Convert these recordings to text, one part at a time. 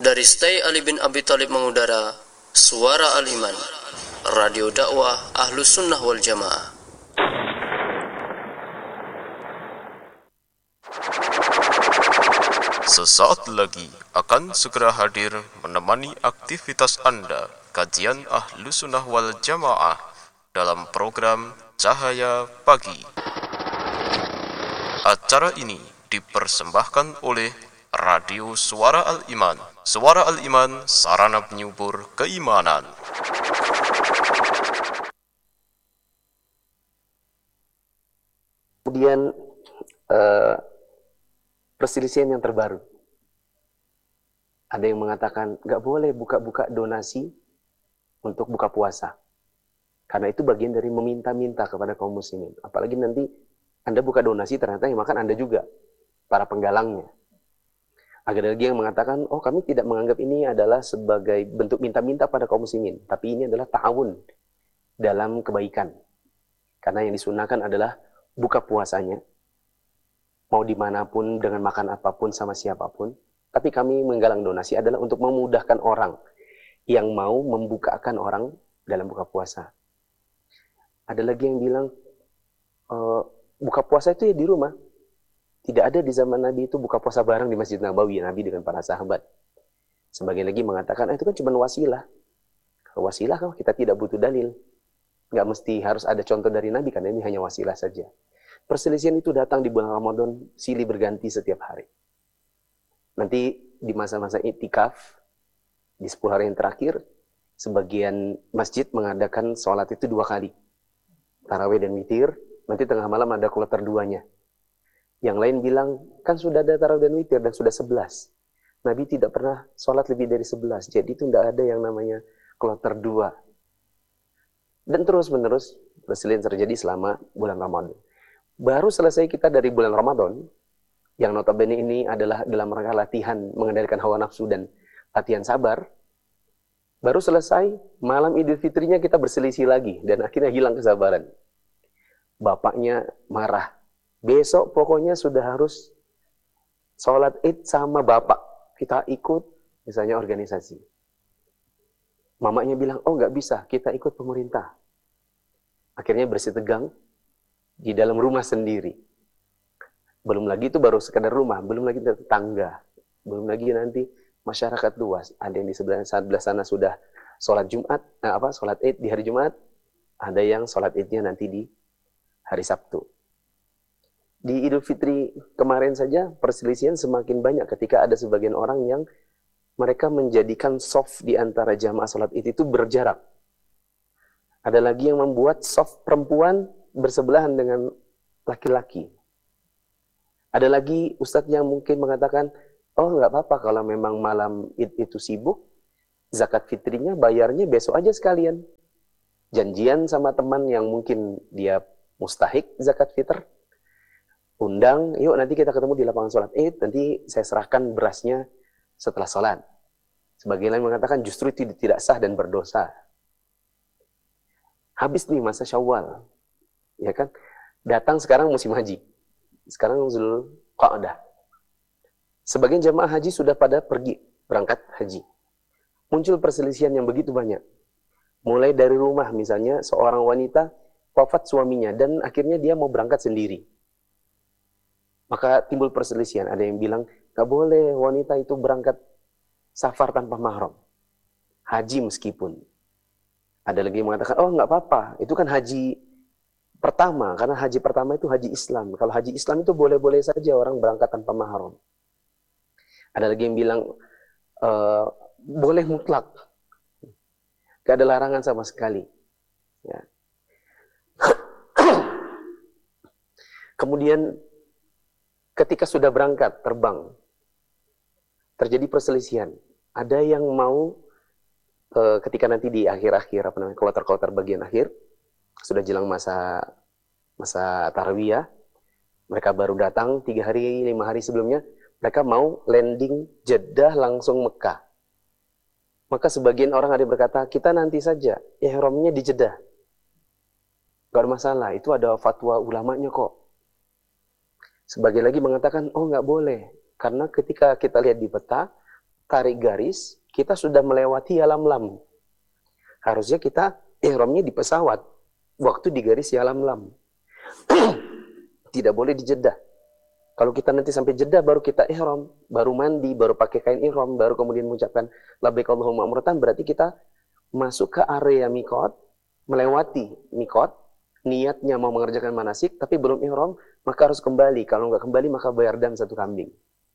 Dari Stay Ali bin Abi Thalib mengudara Suara Al-Iman, Radio dakwah Ahlus Sunnah wal Jamaah. Sesaat lagi akan segera hadir menemani aktivitas Anda kajian Ahlus Sunnah wal Jamaah dalam program Cahaya Pagi. Acara ini dipersembahkan oleh Radio Suara Al-Iman. Suara Al-Iman, sarana penyubur keimanan. Kemudian perselisihan yang terbaru. Ada yang mengatakan nggak boleh buka-buka donasi untuk buka puasa. Karena itu bagian dari meminta-minta kepada kaum muslimin. Apalagi nanti Anda buka donasi ternyata yang makan Anda juga, para penggalangnya. Ada lagi yang mengatakan, oh kami tidak menganggap ini adalah sebagai bentuk minta-minta pada kaum muslimin. Tapi ini adalah ta'awun dalam kebaikan. Karena yang disunahkan adalah buka puasanya. Mau dimanapun, dengan makan apapun, sama siapapun. Tapi kami menggalang donasi adalah untuk memudahkan orang yang mau membukakan orang dalam buka puasa. Ada lagi yang bilang, buka puasa itu ya di rumah. Tidak ada di zaman Nabi itu buka puasa bareng di Masjid Nabawi, Nabi dengan para sahabat. Sebagian lagi mengatakan, itu kan cuma wasilah. Kalau wasilah kan kita tidak butuh dalil. Nggak mesti harus ada contoh dari Nabi, karena ini hanya wasilah saja. Perselisihan itu datang di bulan Ramadan, silih berganti setiap hari. Nanti di masa-masa iktikaf, di 10 hari yang terakhir, sebagian masjid mengadakan sholat itu 2 kali. Tarawih dan witir, nanti tengah malam ada kloter 2-nya. Yang lain bilang, kan sudah ada tarawih dan witir dan sudah 11. Nabi tidak pernah sholat lebih dari 11. Jadi itu tidak ada yang namanya kloter 2. Dan terus-menerus perselisihan terjadi selama bulan Ramadan. Baru selesai kita dari bulan Ramadan, yang notabene ini adalah dalam rangka latihan mengendalikan hawa nafsu dan latihan sabar. Baru selesai, malam Idul Fitrinya kita berselisih lagi. Dan akhirnya hilang kesabaran. Bapaknya marah. Besok pokoknya sudah harus sholat id sama bapak. Kita ikut misalnya organisasi. Mamanya bilang, oh nggak bisa, kita ikut pemerintah. Akhirnya bersih tegang di dalam rumah sendiri. Belum lagi itu baru sekedar rumah, belum lagi tetangga. Belum lagi nanti masyarakat luas. Ada yang di sebelah sana sudah sholat Jumat, sholat id di hari Jumat. Ada yang sholat idnya nanti di hari Sabtu. Di Idul Fitri kemarin saja perselisihan semakin banyak ketika ada sebagian orang yang mereka menjadikan shaf di antara jamaah sholat id itu berjarak. Ada lagi yang membuat shaf perempuan bersebelahan dengan laki-laki. Ada lagi ustadz yang mungkin mengatakan, oh nggak apa-apa kalau memang malam id itu sibuk, zakat fitrinya bayarnya besok aja sekalian. Janjian sama teman yang mungkin dia mustahik zakat fitr, undang, yuk nanti kita ketemu di lapangan sholat id, nanti saya serahkan berasnya setelah sholat. Sebagian lain mengatakan justru itu tidak sah dan berdosa. Habis nih masa Syawal, ya kan? Datang sekarang musim haji. Sekarang Zulqa'dah. Sebagian jamaah haji sudah pada pergi berangkat haji. Muncul perselisihan yang begitu banyak. Mulai dari rumah misalnya seorang wanita wafat suaminya dan akhirnya dia mau berangkat sendiri. Maka timbul perselisihan. Ada yang bilang, gak boleh wanita itu berangkat safar tanpa mahram. Haji meskipun. Ada lagi yang mengatakan, oh gak apa-apa. Itu kan haji pertama. Karena haji pertama itu haji Islam. Kalau haji Islam itu boleh-boleh saja orang berangkat tanpa mahram. Ada lagi yang bilang, boleh mutlak. Gak ada larangan sama sekali. Ya. Kemudian, ketika sudah berangkat, terbang, terjadi perselisihan. Ada yang mau, ketika nanti di akhir-akhir, kloter-kloter bagian akhir, sudah jelang masa tarawiyah, mereka baru datang 3 hari, 5 hari sebelumnya, mereka mau landing Jeddah langsung Mekah. Maka sebagian orang ada yang berkata, kita nanti saja, ihramnya di Jeddah. Gak ada masalah, itu ada fatwa ulamanya kok. Sebagian lagi mengatakan, oh nggak boleh. Karena ketika kita lihat di peta, tarik garis, kita sudah melewati Yalamlam. Harusnya kita ihramnya di pesawat, waktu di garis Yalamlam. Tidak boleh di Jeddah. Kalau kita nanti sampai Jeddah baru kita ihram, baru mandi, baru pakai kain ihram, baru kemudian mengucapkan labbaik Allahumma umratan, berarti kita masuk ke area mikot, melewati mikot, niatnya mau mengerjakan manasik, tapi belum ihram, maka harus kembali. Kalau nggak kembali, maka bayar dam 1 kambing.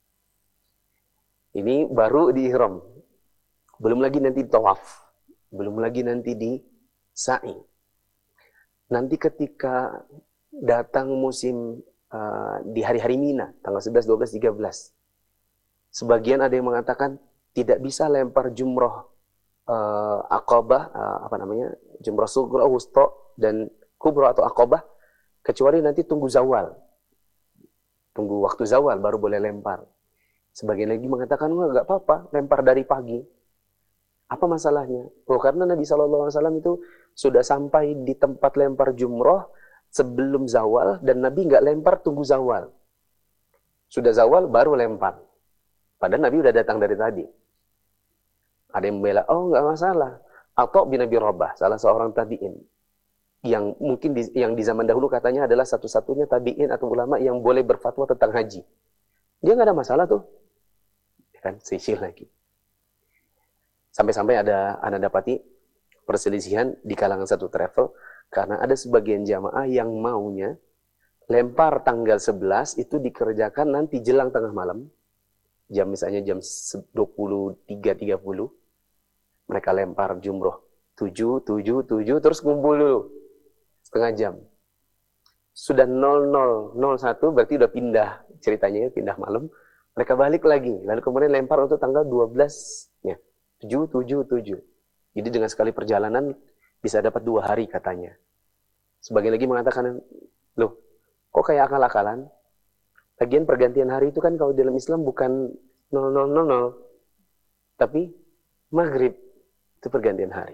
Ini baru di ihram. Belum lagi nanti di tawaf. Belum lagi nanti di sa'i. Nanti ketika datang musim di hari-hari Mina, tanggal 11, 12, 13. Sebagian ada yang mengatakan tidak bisa lempar jumroh Aqabah, jumroh sughra, wusta, dan kubra atau Aqabah, kecuali nanti tunggu zawal. Tunggu waktu zawal baru boleh lempar. Sebagian lagi mengatakan, nggak apa-apa, lempar dari pagi. Apa masalahnya? Karena Nabi SAW itu sudah sampai di tempat lempar jumroh sebelum zawal, dan Nabi nggak lempar tunggu zawal. Sudah zawal baru lempar. Padahal Nabi udah datang dari tadi. Ada yang membela, nggak masalah. Atau bin Abi Rabah, salah seorang tabi'in. Yang mungkin yang di zaman dahulu katanya adalah satu-satunya tabi'in atau ulama yang boleh berfatwa tentang haji. Dia nggak ada masalah tuh. Kan, sisil lagi. Sampai-sampai Anda dapati perselisihan di kalangan satu travel, karena ada sebagian jamaah yang maunya lempar tanggal 11 itu dikerjakan nanti jelang tengah malam. Misalnya jam 23.30. Mereka lempar jumroh 7, terus kumpul dulu. Setengah jam. Sudah 00.01 berarti udah pindah ceritanya, pindah malam. Mereka balik lagi. Lalu kemudian lempar untuk tanggal 12-nya. 7. Jadi dengan sekali perjalanan bisa dapat 2 hari katanya. Sebagian lagi mengatakan, loh, kok kayak akal-akalan? Lagian pergantian hari itu kan kalau dalam Islam bukan 00.00, tapi maghrib itu pergantian hari.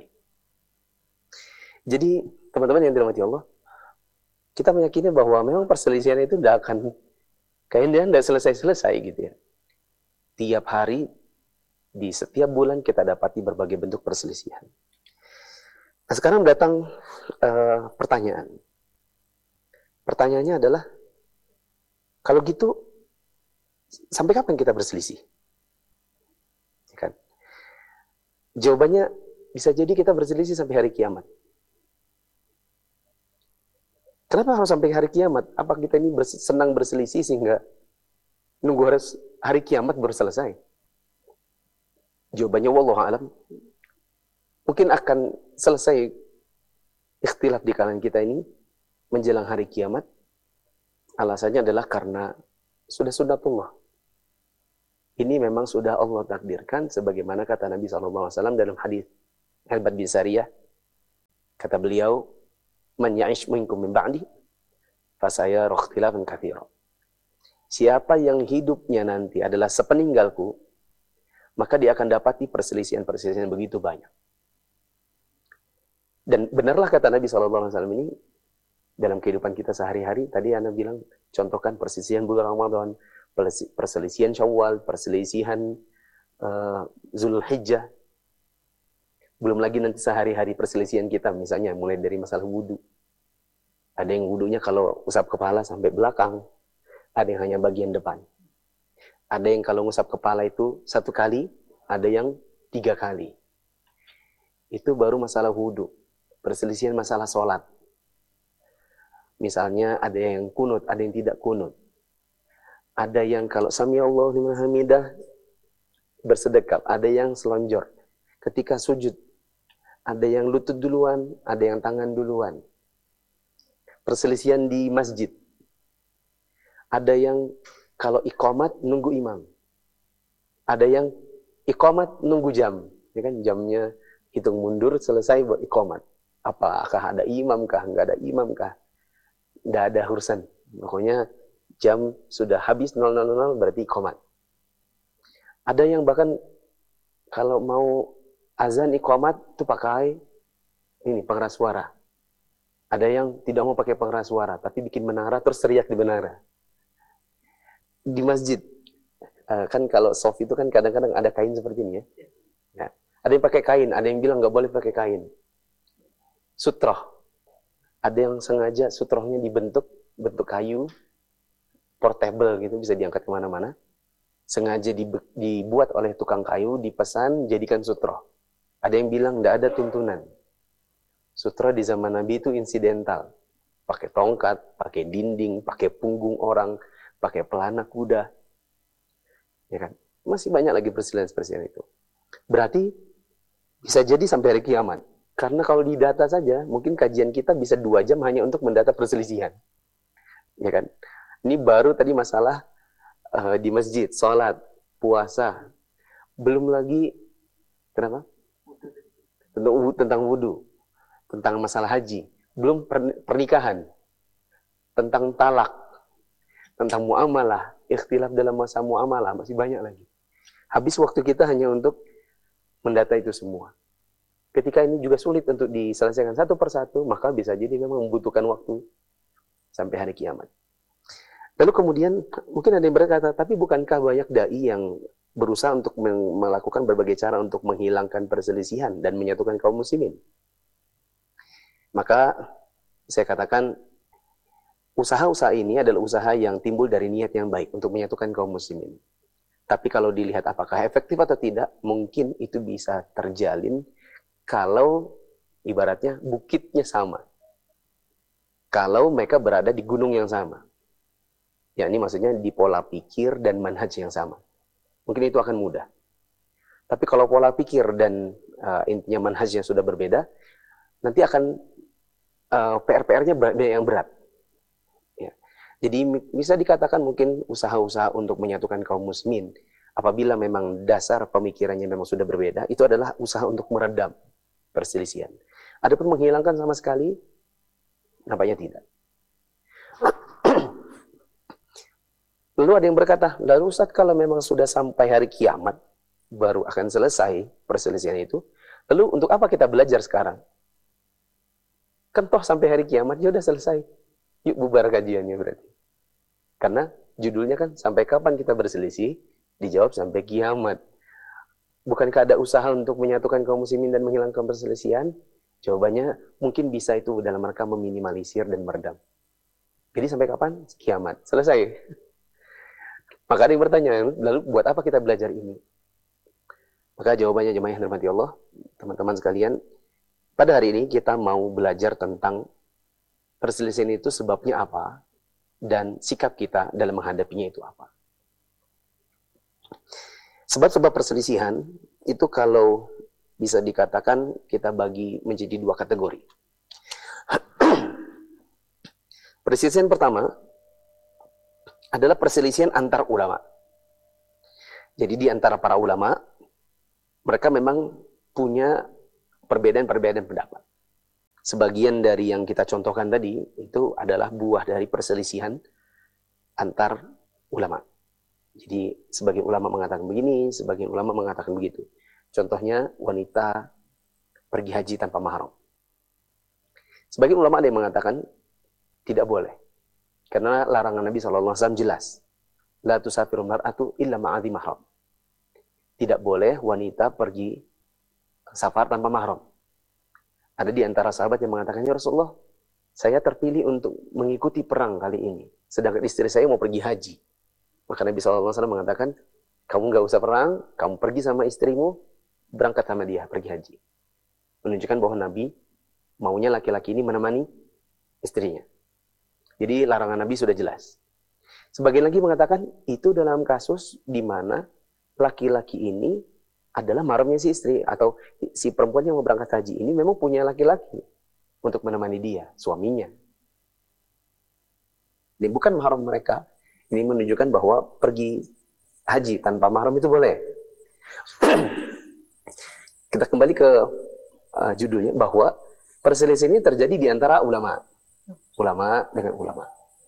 Jadi teman-teman yang dirahmati Allah, kita meyakini bahwa memang perselisihan itu tidak akan, kayaknya tidak selesai-selesai gitu ya. Tiap hari, di setiap bulan kita dapati berbagai bentuk perselisihan. Nah, sekarang datang pertanyaan. Pertanyaannya adalah, kalau gitu, sampai kapan kita berselisih? Kan? Jawabannya, bisa jadi kita berselisih sampai hari kiamat. Kenapa harus sampai hari kiamat? Apa kita ini senang berselisih sehingga nunggu hari kiamat baru selesai? Jawabannya, wallahu a'lam, mungkin akan selesai ikhtilaf di kalangan kita ini menjelang hari kiamat. Alasannya adalah karena sudah sunnatullah. Ini memang sudah Allah takdirkan, sebagaimana kata Nabi SAW dalam hadis Al-Bad bin Sariyah. Kata beliau, man ya'ish minkum min ba'di fasayara ikhtilafan katsira. Siapa yang hidupnya nanti adalah sepeninggalku, maka dia akan dapati perselisihan-perselisihan begitu banyak. Dan benarlah kata Nabi SAW ini dalam kehidupan kita sehari-hari. Tadi Anda bilang, contohkan perselisihan bulan Ramadan, perselisihan Syawal, perselisihan Zulhijjah. Belum lagi nanti sehari-hari perselisihan kita, misalnya mulai dari masalah wudhu. Ada yang wudhunya kalau usap kepala sampai belakang, ada yang hanya bagian depan. Ada yang kalau ngusap kepala itu 1 kali, ada yang 3 kali. Itu baru masalah wudhu. Perselisihan masalah sholat. Misalnya ada yang kunut, ada yang tidak kunut. Ada yang kalau sami Allahu liman hamidah bersedekap, ada yang selonjor ketika sujud. Ada yang lutut duluan, ada yang tangan duluan. Perselisihan di masjid. Ada yang kalau iqamat nunggu imam. Ada yang iqamat nunggu jam. Ya kan, jamnya hitung mundur selesai buat iqamat. Apakah ada imam kah? Enggak ada imam kah? Enggak ada urusan. Pokoknya jam sudah habis 00.00 berarti iqamat. Ada yang bahkan kalau mau azan iqamat itu pakai ini pengeras suara. Ada yang tidak mau pakai pengeras suara tapi bikin menara terus teriak di menara. Di masjid kan kalau soft itu kan kadang-kadang ada kain seperti ini ya. Ya. Ada yang pakai kain, ada yang bilang nggak boleh pakai kain. Sutroh. Ada yang sengaja sutrohnya bentuk kayu, portable gitu, bisa diangkat kemana-mana. Sengaja dibuat oleh tukang kayu, dipesan, jadikan sutroh. Ada yang bilang nggak ada tuntunan. Sutroh di zaman Nabi itu insidental. Pakai tongkat, pakai dinding, pakai punggung orang, pakai pelana kuda. Ya kan? Masih banyak lagi perselisihan itu. Berarti bisa jadi sampai hari kiamat. Karena kalau di data saja, mungkin kajian kita bisa 2 jam hanya untuk mendata perselisihan. Ya kan? Ini baru tadi masalah di masjid, sholat, puasa. Belum lagi, kenapa? Tentang wudu. Tentang masalah haji. Belum pernikahan. Tentang talak. Tentang muamalah. Ikhtilaf dalam masa muamalah. Masih banyak lagi. Habis waktu kita hanya untuk mendata itu semua. Ketika ini juga sulit untuk diselesaikan satu persatu, maka bisa jadi memang membutuhkan waktu sampai hari kiamat. Lalu kemudian mungkin ada yang berkata, tapi bukankah banyak dai yang berusaha untuk melakukan berbagai cara untuk menghilangkan perselisihan dan menyatukan kaum muslimin? Maka saya katakan usaha-usaha ini adalah usaha yang timbul dari niat yang baik untuk menyatukan kaum muslimin. Tapi kalau dilihat apakah efektif atau tidak, mungkin itu bisa terjalin kalau ibaratnya bukitnya sama. Kalau mereka berada di gunung yang sama. Ya, ini maksudnya di pola pikir dan manhaj yang sama. Mungkin itu akan mudah. Tapi kalau pola pikir dan intinya manhaj yang sudah berbeda, nanti akan PR-PR-nya yang berat. Ya. Jadi bisa dikatakan mungkin usaha-usaha untuk menyatukan kaum muslimin, apabila memang dasar pemikirannya memang sudah berbeda, itu adalah usaha untuk meredam perselisihan. Adapun menghilangkan sama sekali, nampaknya tidak. Lalu ada yang berkata, lalu Ustaz, kalau memang sudah sampai hari kiamat, baru akan selesai perselisihan itu, lalu untuk apa kita belajar sekarang? Kan toh sampai hari kiamat, ya udah selesai. Yuk bubar kajiannya berarti. Karena judulnya kan, sampai kapan kita berselisih? Dijawab sampai kiamat. Bukankah ada usaha untuk menyatukan kaum muslimin dan menghilangkan perselisihan? Jawabannya, mungkin bisa itu dalam rangka meminimalisir dan meredam. Jadi sampai kapan? Kiamat. Selesai. Maka ada yang bertanya, lalu buat apa kita belajar ini? Maka jawabannya jemaah yang dirahmati Allah, teman-teman sekalian, pada hari ini kita mau belajar tentang perselisihan itu sebabnya apa, dan sikap kita dalam menghadapinya itu apa. Sebab-sebab perselisihan itu kalau bisa dikatakan kita bagi menjadi 2 kategori. Perselisihan pertama adalah perselisihan antar ulama. Jadi di antara para ulama, mereka memang punya perbedaan-perbedaan pendapat. Sebagian dari yang kita contohkan tadi, itu adalah buah dari perselisihan antar ulama. Jadi sebagian ulama mengatakan begini, sebagian ulama mengatakan begitu. Contohnya wanita pergi haji tanpa mahram. Sebagian ulama ada yang mengatakan tidak boleh. Karena larangan Nabi SAW jelas. La tusafirul mar'atu illa ma'adhi mahram. Tidak boleh wanita pergi safar tanpa mahram. Ada di antara sahabat yang mengatakan, ya Rasulullah, saya terpilih untuk mengikuti perang kali ini. Sedangkan istri saya mau pergi haji. Maka Nabi SAW mengatakan, kamu nggak usah perang, kamu pergi sama istrimu, berangkat sama dia, pergi haji. Menunjukkan bahwa Nabi maunya laki-laki ini menemani istrinya. Jadi larangan Nabi sudah jelas. Sebagian lagi mengatakan, itu dalam kasus di mana laki-laki ini adalah mahramnya si istri, atau si perempuan yang mau berangkat haji ini memang punya laki-laki untuk menemani dia, suaminya. Ini bukan mahram mereka. Ini menunjukkan bahwa pergi haji tanpa mahram itu boleh. Kita kembali ke judulnya, bahwa perselisihan ini terjadi di antara ulama. Ulama dengan ulama.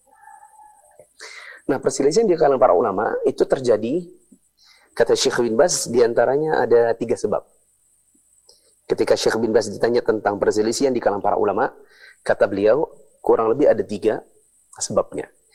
Nah, perselisihan di kalangan para ulama itu terjadi, kata Syekh bin Baz, diantaranya ada 3 sebab. Ketika Syekh bin Baz ditanya tentang perselisihan di kalangan para ulama, kata beliau, kurang lebih ada 3 sebabnya.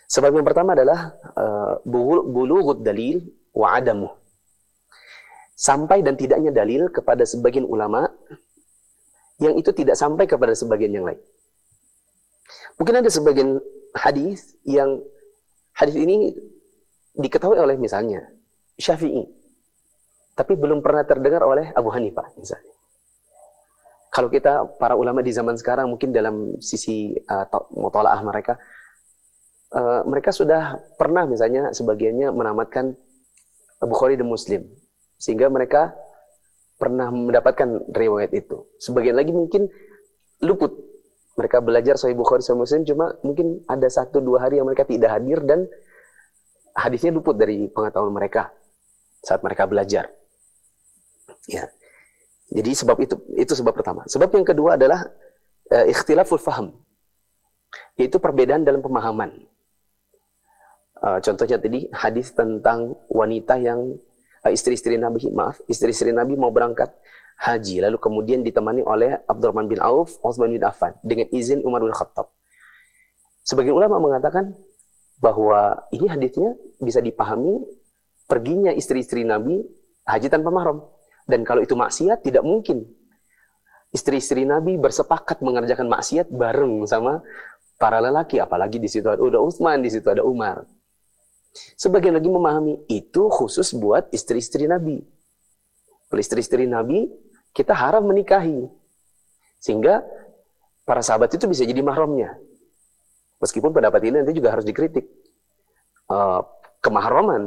Sebab yang pertama adalah bulughud dalil wa adamu. Sampai dan tidaknya dalil kepada sebagian ulama yang itu tidak sampai kepada sebagian yang lain. Mungkin ada sebagian hadis yang hadis ini diketahui oleh misalnya Syafi'i, tapi belum pernah terdengar oleh Abu Hanifah misalnya. Kalau kita para ulama di zaman sekarang mungkin dalam sisi mutalaah mereka, mereka sudah pernah misalnya sebagiannya menamatkan Bukhari dan Muslim, sehingga mereka pernah mendapatkan riwayat itu. Sebagian lagi mungkin luput. Mereka belajar Sahih Bukhari dan Muslim, cuma mungkin ada 1-2 hari yang mereka tidak hadir dan hadisnya luput dari pengetahuan mereka saat mereka belajar. Ya. Jadi sebab itu sebab pertama. Sebab yang kedua adalah ikhtilaful faham, yaitu perbedaan dalam pemahaman. Contohnya tadi hadis tentang wanita yang istri-istri Nabi mau berangkat haji, lalu kemudian ditemani oleh Abdurrahman bin Auf, Utsman bin Affan dengan izin Umar bin Khattab. Sebagian ulama mengatakan bahwa ini hadisnya bisa dipahami perginya istri-istri Nabi haji tanpa mahram. Dan kalau itu maksiat, tidak mungkin istri-istri Nabi bersepakat mengerjakan maksiat bareng sama para lelaki, apalagi di situ ada Utsman, di situ ada Umar. Sebagian lagi memahami itu khusus buat istri-istri Nabi. Kalau istri-istri Nabi, kita haram menikahi. Sehingga para sahabat itu bisa jadi mahramnya. Meskipun pendapat ini nanti juga harus dikritik. Kemahraman,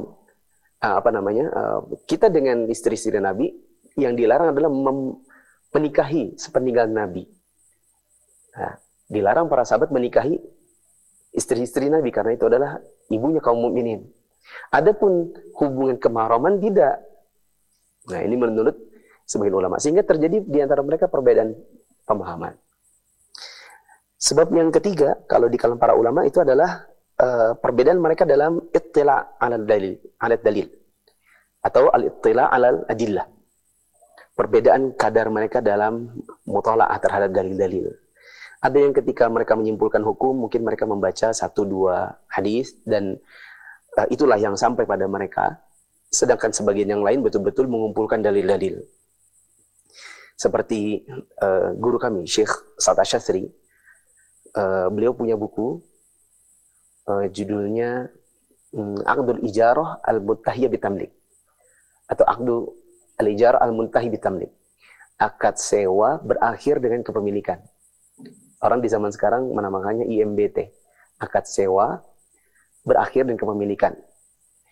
kita dengan istri-istri Nabi, yang dilarang adalah menikahi sepeninggal Nabi. Nah, dilarang para sahabat menikahi istri-istri Nabi karena itu adalah ibunya kaum mukminin. Adapun hubungan kemahraman tidak. Nah, ini menurut sebagian ulama. Sehingga terjadi di antara mereka perbedaan pemahaman. Sebab yang ketiga, kalau di kalangan para ulama itu adalah perbedaan mereka dalam ittila' ala dalil atau al-ittila' ala adillah. Perbedaan kadar mereka dalam mutala'ah terhadap dalil-dalil. Ada yang ketika mereka menyimpulkan hukum, mungkin mereka membaca 1-2 hadis dan itulah yang sampai pada mereka. Sedangkan sebagian yang lain betul-betul mengumpulkan dalil-dalil. Seperti guru kami, Syekh Sa'ad Asy-Syadzili, beliau punya buku judulnya Aqdul Ijarah Al-Muntahiyah Bitamlik atau Aqdul Al-Ijarah Al-Muntahi Bitamlik. Akad sewa berakhir dengan kepemilikan. Orang di zaman sekarang menamakannya IMBT. Akad sewa berakhir dengan kepemilikan.